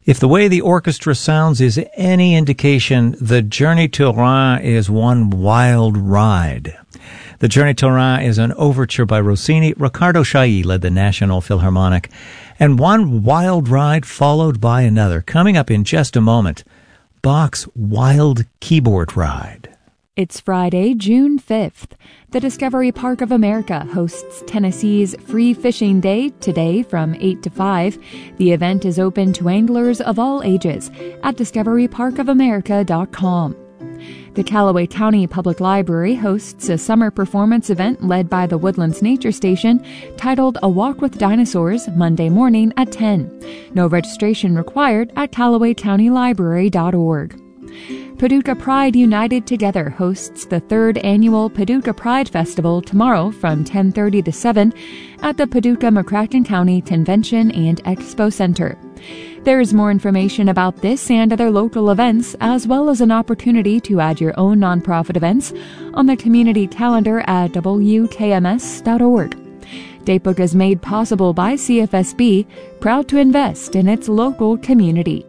If the way the orchestra sounds is any indication, the Journey to Rheims is one wild ride. The Journey to Rheims is an overture by Rossini. Riccardo Chailly led the National Philharmonic. And one wild ride followed by another. Coming up in just a moment, Bach's Wild Keyboard Ride. It's Friday, June 5th. The Discovery Park of America hosts Tennessee's Free Fishing Day today from 8 to 5. The event is open to anglers of all ages at discoveryparkofamerica.com. The Callaway County Public Library hosts a summer performance event led by the Woodlands Nature Station titled A Walk with Dinosaurs Monday morning at 10. No registration required at callawaycountylibrary.org. Paducah Pride United Together hosts the 3rd annual Paducah Pride Festival tomorrow from 10:30 to 7 at the Paducah McCracken County Convention and Expo Center. There is more information about this and other local events, as well as an opportunity to add your own nonprofit events on the community calendar at wkms.org. Datebook is made possible by CFSB, proud to invest in its local community.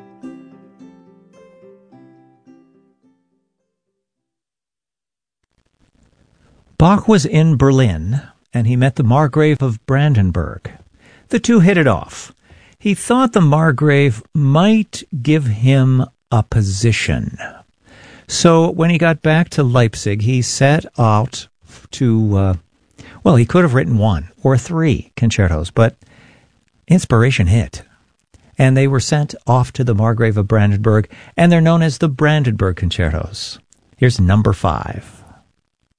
Bach was in Berlin, and he met the Margrave of Brandenburg. The two hit it off. He thought the Margrave might give him a position. So when he got back to Leipzig, he set out to, he could have written 1 or 3 concertos, but inspiration hit. And they were sent off to the Margrave of Brandenburg, and they're known as the Brandenburg Concertos. Here's number 5.